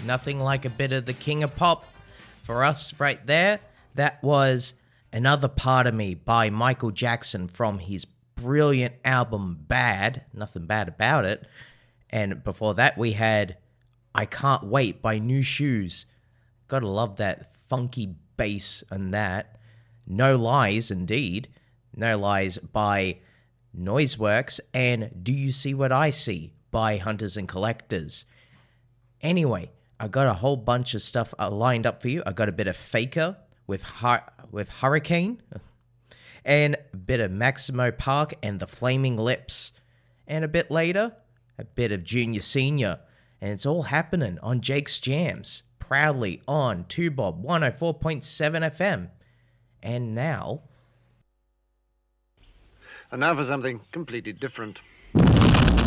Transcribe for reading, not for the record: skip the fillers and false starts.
Nothing like a bit of the King of Pop for us right there. That was Another Part of Me by Michael Jackson from his brilliant album Bad. Nothing bad about it. And before that, we had I Can't Wait by New Shoes. Gotta love that funky bass on that. No Lies, indeed. No Lies by Noiseworks. And Do You See What I See by Hunters and Collectors. Anyway, I got a whole bunch of stuff lined up for you. I got a bit of Faker with Hurricane, and a bit of Maximo Park and the Flaming Lips. And a bit later, a bit of Junior Senior. And it's all happening on Jake's Jams, proudly on 2Bob 104.7 FM. And now And now for something completely different.